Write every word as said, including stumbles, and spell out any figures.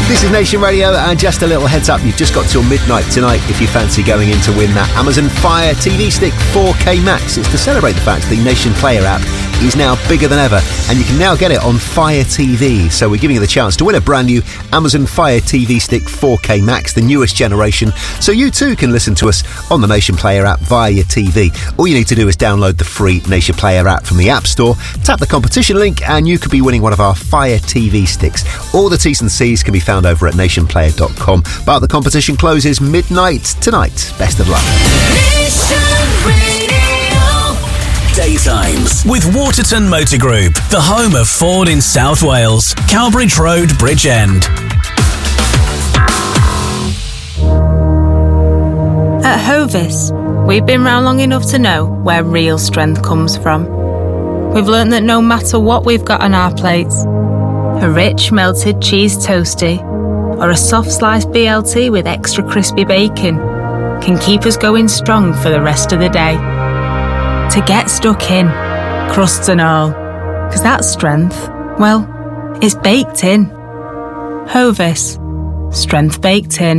This is Nation Radio, and just a little heads up, you've just got till midnight tonight if you fancy going in to win that Amazon Fire T V Stick four K Max. It's to celebrate the fact the Nation Player app is now bigger than ever, and you can now get it on Fire T V. So we're giving you the chance to win a brand new Amazon Fire T V Stick four K Max, the newest generation, so you too can listen to us on the Nation Player app via your T V. All you need to do is download the free Nation Player app from the App Store, tap the competition link, and you could be winning one of our Fire T V sticks. All the T's and C's can be found over at nation player dot com. But the competition closes midnight tonight. Best of luck. Daytimes with Waterton Motor Group, the home of Ford in South Wales. Cowbridge Road, Bridgend. At Hovis, we've been round long enough to know where real strength comes from. We've learnt that no matter what we've got on our plates, a rich melted cheese toastie or a soft sliced B L T with extra crispy bacon can keep us going strong for the rest of the day. To get stuck in, crusts and all, because that strength, well, it's baked in. Hovis, strength baked in.